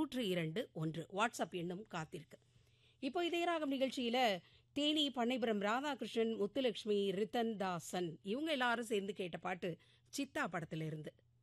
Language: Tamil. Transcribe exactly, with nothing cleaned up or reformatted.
நூற்று இரண்டு ஒன்று வாட்ஸ்அப் எண்ணும் காத்திருக்கு. இப்போ இதயராகம் நிகழ்ச்சியில தேனி பண்ணைபுரம் ராதாகிருஷ்ணன், முத்துலட்சுமி, ரித்தன் தாசன் இவங்க எல்லாரும் சேர்ந்து கேட்ட பாட்டு சித்தா படத்திலிருந்து.